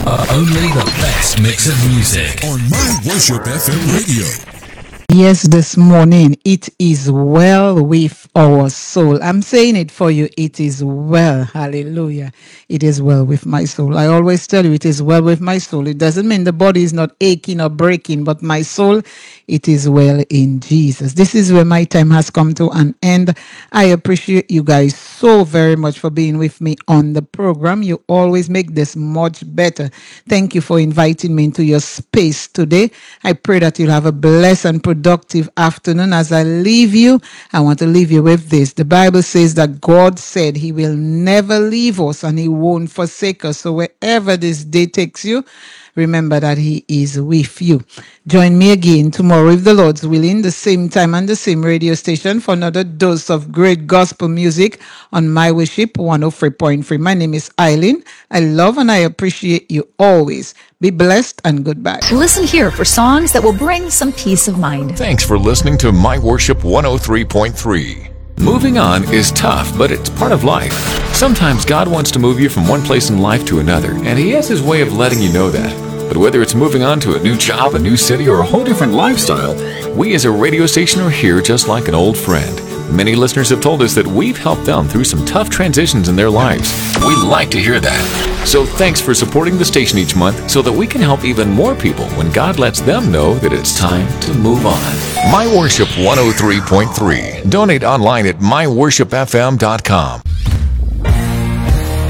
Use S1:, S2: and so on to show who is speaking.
S1: Only the best mix of music
S2: on My Worship FM radio.
S3: Yes, this morning it is well with our soul. I'm saying it for you. It is well. Hallelujah. It is well with my soul. I always tell you it is well with my soul. It doesn't mean the body is not aching or breaking, but my soul, it is well in Jesus. This is where my time has come to an end. I appreciate you guys so very much for being with me on the program. You always make this much better. Thank you for inviting me into your space today. I pray that you'll have a blessed and productive afternoon. As I leave you, I want to leave you with this. The Bible says that God said he will never leave us and he won't forsake us. So wherever this day takes you, remember that he is with you. Join me again tomorrow, if the Lord's willing, the same time and the same radio station for another dose of great gospel music on My Worship 103.3. My name is Eileen. I love and I appreciate you always. Be blessed and goodbye.
S4: Listen here for songs that will bring some peace of mind.
S5: Thanks for listening to My Worship 103.3. Moving on is tough, but it's part of life. Sometimes God wants to move you from one place in life to another, and he has his way of letting you know that. But whether it's moving on to a new job, a new city, or a whole different lifestyle, we as a radio station are here just like an old friend. Many listeners have told us that we've helped them through some tough transitions in their lives. We like to hear that. So thanks for supporting the station each month so that we can help even more people when God lets them know that it's time to move on. My Worship 103.3. Donate online at myworshipfm.com.